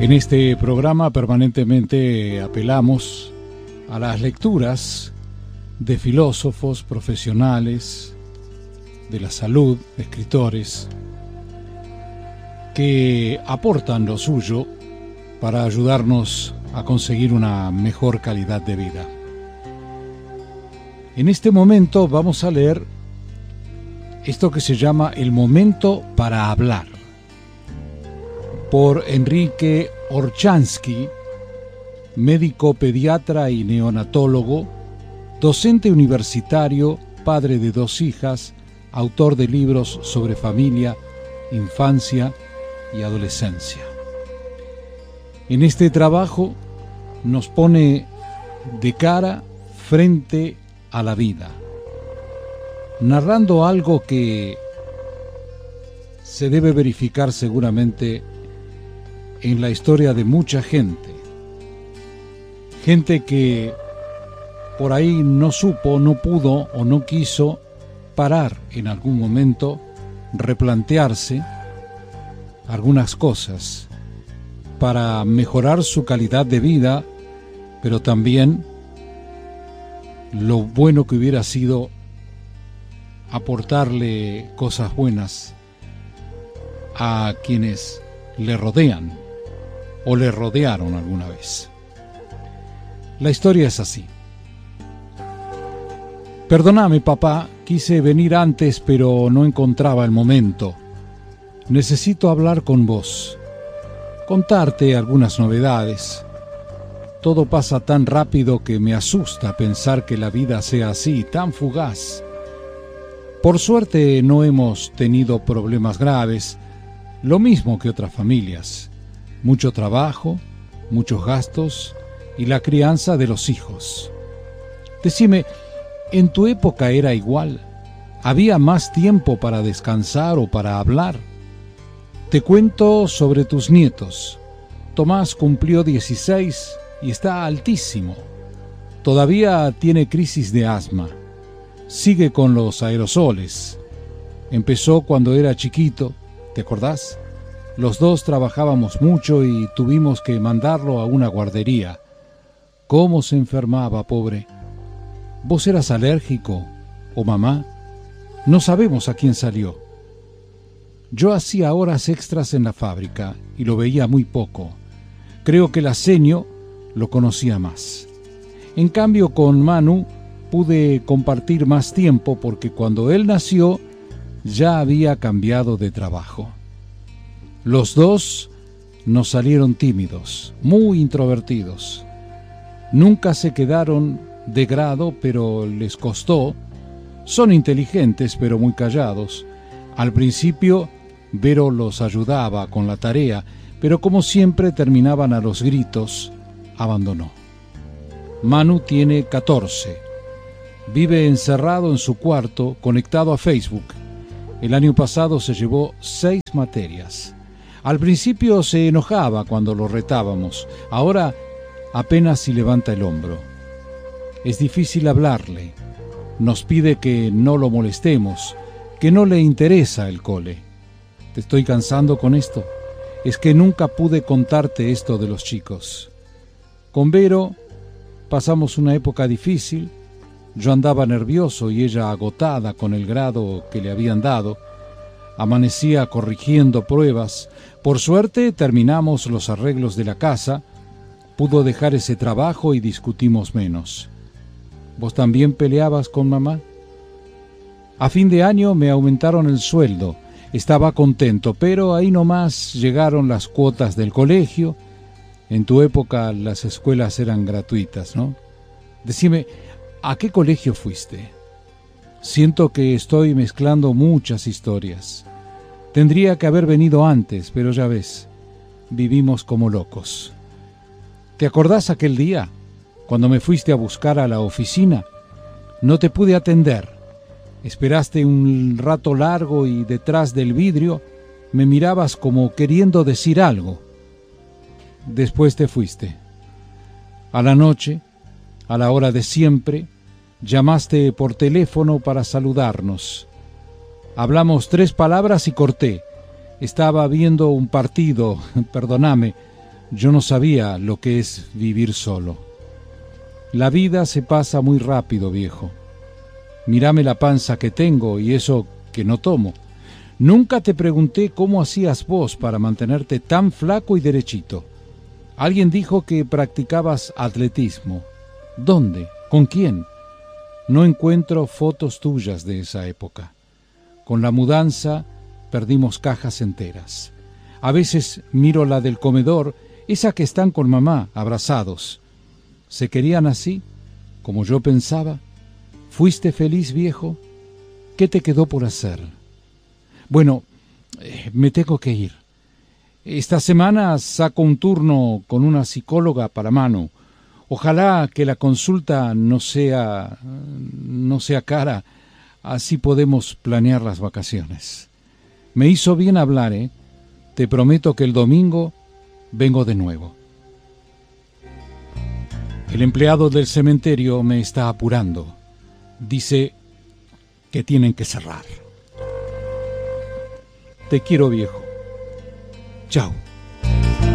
En este programa permanentemente apelamos a las lecturas de filósofos, profesionales de la salud, escritores, que aportan lo suyo para ayudarnos a conseguir una mejor calidad de vida. En este momento vamos a leer esto que se llama El momento para hablar, por Enrique Orchansky, médico pediatra y neonatólogo, docente universitario, padre de 2 hijas, autor de libros sobre familia, infancia y adolescencia. En este trabajo nos pone de cara frente a la vida, narrando algo que se debe verificar seguramente en la historia de mucha gente que por ahí no supo, no pudo o no quiso parar en algún momento, replantearse algunas cosas para mejorar su calidad de vida, pero también lo bueno que hubiera sido aportarle cosas buenas a quienes le rodean o le rodearon alguna vez. La historia es así. Perdóname, papá, quise venir antes, pero no encontraba el momento. Necesito hablar con vos, contarte algunas novedades. Todo pasa tan rápido que me asusta pensar que la vida sea así, tan fugaz. Por suerte no hemos tenido problemas graves, lo mismo que otras familias. Mucho trabajo, muchos gastos y la crianza de los hijos. Decime, ¿en tu época era igual? ¿Había más tiempo para descansar o para hablar? Te cuento sobre tus nietos. Tomás cumplió 16 y está altísimo. Todavía tiene crisis de asma. Sigue con los aerosoles. Empezó cuando era chiquito, ¿te acordás? Los 2 trabajábamos mucho y tuvimos que mandarlo a una guardería. ¿Cómo se enfermaba, pobre? ¿Vos eras alérgico? ¿O mamá? No sabemos a quién salió. Yo hacía horas extras en la fábrica y lo veía muy poco. Creo que la seño lo conocía más. En cambio, con Manu pude compartir más tiempo porque cuando él nació ya había cambiado de trabajo. Los 2 nos salieron tímidos, muy introvertidos. Nunca se quedaron de grado, pero les costó. Son inteligentes, pero muy callados. Al principio, Vero los ayudaba con la tarea, pero como siempre terminaban a los gritos, abandonó. Manu tiene 14. Vive encerrado en su cuarto, conectado a Facebook. El año pasado se llevó 6 materias. Al principio se enojaba cuando lo retábamos. Ahora apenas si levanta el hombro. Es difícil hablarle. Nos pide que no lo molestemos, que no le interesa el cole. ¿Te estoy cansando con esto? Es que nunca pude contarte esto de los chicos. Con Vero pasamos una época difícil. Yo andaba nervioso y ella agotada con el grado que le habían dado. Amanecía corrigiendo pruebas. Por suerte terminamos los arreglos de la casa. Pudo dejar ese trabajo y discutimos menos. ¿Vos también peleabas con mamá? A fin de año me aumentaron el sueldo. Estaba contento, pero ahí nomás llegaron las cuotas del colegio. En tu época las escuelas eran gratuitas, ¿no? Decime, ¿a qué colegio fuiste? Siento que estoy mezclando muchas historias. Tendría que haber venido antes, pero ya ves, vivimos como locos. ¿Te acordás aquel día, cuando me fuiste a buscar a la oficina? No te pude atender. Esperaste un rato largo y detrás del vidrio me mirabas como queriendo decir algo. Después te fuiste. A la noche, a la hora de siempre, llamaste por teléfono para saludarnos. Hablamos 3 palabras y corté. Estaba viendo un partido, perdóname, Yo no sabía lo que es vivir solo. La vida se pasa muy rápido, viejo. Mírame la panza que tengo y eso que no tomo. Nunca te pregunté cómo hacías vos para mantenerte tan flaco y derechito. Alguien dijo que practicabas atletismo. ¿Dónde? ¿Con quién? No encuentro fotos tuyas de esa época. Con la mudanza perdimos cajas enteras. A veces miro la del comedor, esa que están con mamá, abrazados. ¿Se querían así, como yo pensaba? ¿Fuiste feliz, viejo? ¿Qué te quedó por hacer? Bueno, me tengo que ir. Esta semana saco un turno con una psicóloga para Manu. Ojalá que la consulta no sea cara, así podemos planear las vacaciones. Me hizo bien hablar, ¿eh? Te prometo que el domingo vengo de nuevo. El empleado del cementerio me está apurando. Dice que tienen que cerrar. Te quiero, viejo. Chao.